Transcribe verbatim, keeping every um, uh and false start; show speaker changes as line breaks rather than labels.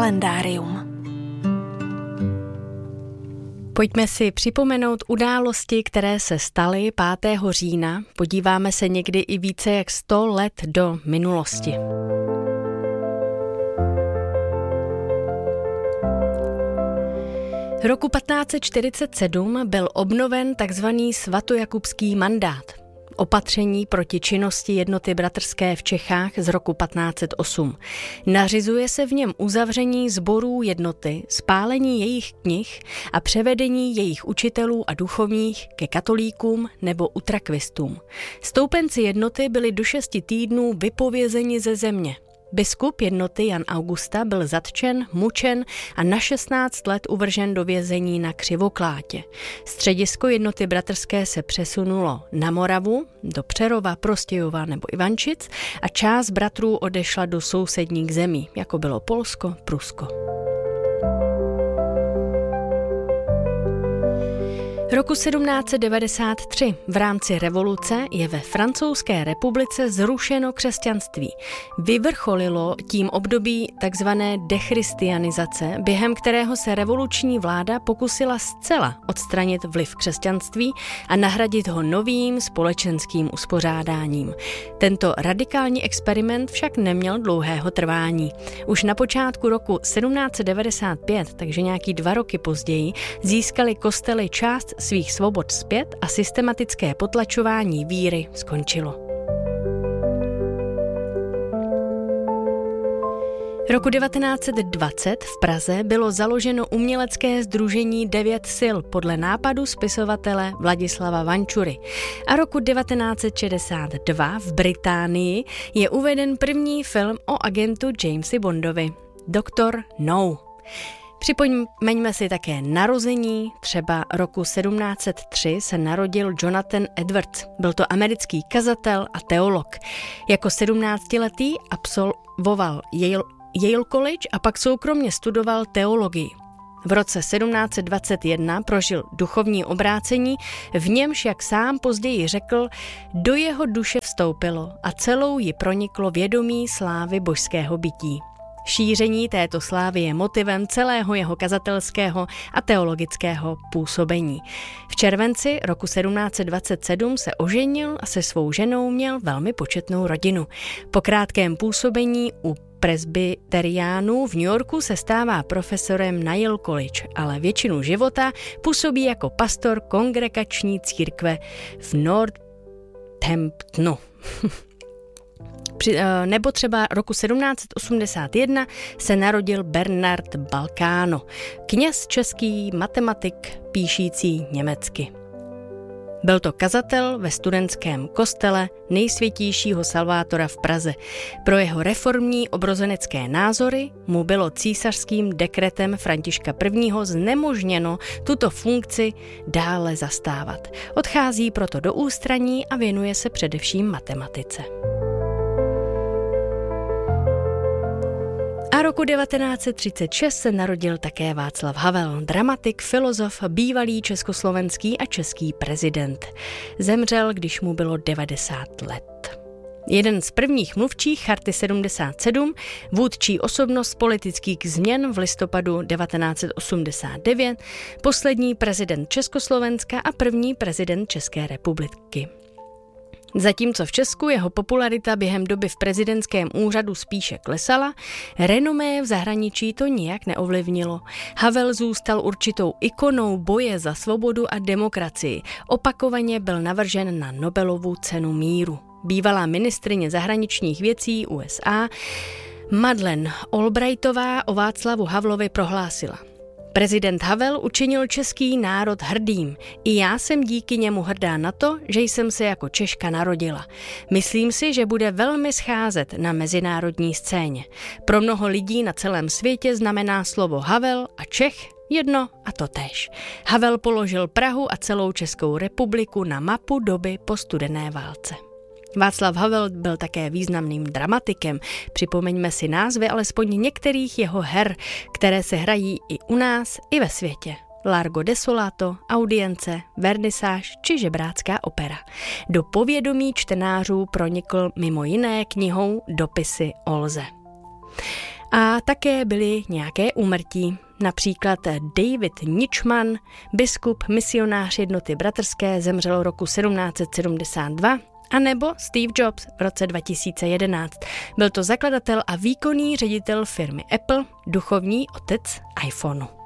kalendárium. Pojďme si připomenout události, které se staly pátého října. Podíváme se někdy i více jak sto let do minulosti. Roku patnáct set čtyřicet sedm byl obnoven takzvaný svatojakubský mandát, opatření proti činnosti jednoty bratrské v Čechách z roku patnáct set osm. Nařizuje se v něm uzavření sborů jednoty, spálení jejich knih a převedení jejich učitelů a duchovních ke katolíkům nebo utrakvistům. Stoupenci jednoty byli do šesti týdnů vypovězeni ze země. Biskup jednoty Jan Augusta byl zatčen, mučen a na šestnáct let uvržen do vězení na Křivoklátě. Středisko jednoty bratrské se přesunulo na Moravu, do Přerova, Prostějova nebo Ivančic a část bratrů odešla do sousedních zemí, jako bylo Polsko, Prusko. Roku sedmnáct set devadesát tři v rámci revoluce je ve Francouzské republice zrušeno křesťanství. Vyvrcholilo tím období takzvané dechristianizace, během kterého se revoluční vláda pokusila zcela odstranit vliv křesťanství a nahradit ho novým společenským uspořádáním. Tento radikální experiment však neměl dlouhého trvání. Už na počátku roku sedmnáct set devadesát pět, takže nějaký dva roky později, získali kostely část svých svobod zpět a systematické potlačování víry skončilo. Roku devatenáct set dvacet v Praze bylo založeno umělecké sdružení Devět sil podle nápadu spisovatele Vladislava Vančury. A roku devatenáct set šedesát dva v Británii je uveden první film o agentu Jamesi Bondovi, Doktor No. Připomeňme si také narození, třeba roku sedmnáct set tři se narodil Jonathan Edwards. Byl to americký kazatel a teolog. Jako sedmnáctiletý absolvoval Yale, Yale College a pak soukromně studoval teologii. V roce sedmnáct set dvacet jedna prožil duchovní obrácení, v němž, jak sám později řekl, do jeho duše vstoupilo a celou ji proniklo vědomí slávy božského bytí. Šíření této slávy je motivem celého jeho kazatelského a teologického působení. V červenci roku sedmnáct set dvacet sedm se oženil a se svou ženou měl velmi početnou rodinu. Po krátkém působení u presbyteriánů v New Yorku se stává profesorem na Yale College, ale většinu života působí jako pastor kongregační církve v Northamptonu. Nebo třeba roku sedmnáct set osmdesát jedna se narodil Bernard Balkano, kněz český, matematik, píšící německy. Byl to kazatel ve studentském kostele Nejsvětějšího Salvátora v Praze. Pro jeho reformní obrozenecké názory mu bylo císařským dekretem Františka I. znemožněno tuto funkci dále zastávat. Odchází proto do ústraní a věnuje se především matematice. A roku devatenáct set třicet šest se narodil také Václav Havel, dramatik, filozof, bývalý československý a český prezident. Zemřel, když mu bylo devadesát let. Jeden z prvních mluvčích Charty sedmdesát sedm, vůdčí osobnost politických změn v listopadu devatenáct set osmdesát devět, poslední prezident Československa a první prezident České republiky. Zatímco v Česku jeho popularita během doby v prezidentském úřadu spíše klesala, renomé v zahraničí to nijak neovlivnilo. Havel zůstal určitou ikonou boje za svobodu a demokracii. Opakovaně byl navržen na Nobelovu cenu míru. Bývalá ministryně zahraničních věcí U S A Madeleine Albrightová o Václavu Havlovi prohlásila: Prezident Havel učinil český národ hrdým. I já jsem díky němu hrdá na to, že jsem se jako Češka narodila. Myslím si, že bude velmi scházet na mezinárodní scéně. Pro mnoho lidí na celém světě znamená slovo Havel a Čech jedno a totéž. Havel položil Prahu a celou Českou republiku na mapu doby po studené válce. Václav Havel byl také významným dramatikem. Připomeňme si názvy alespoň některých jeho her, které se hrají i u nás, i ve světě. Largo desolato, Audience, Vernisáž či Žebrácká opera. Do povědomí čtenářů pronikl mimo jiné knihou Dopisy Olze. A A také byly nějaké úmrtí. Například David Nichman, biskup, misionář Jednoty bratrské, zemřel roku sedmnáct set sedmdesát dva, a nebo Steve Jobs v roce dva tisíce jedenáct. Byl to zakladatel a výkonný ředitel firmy Apple, duchovní otec iPhoneu.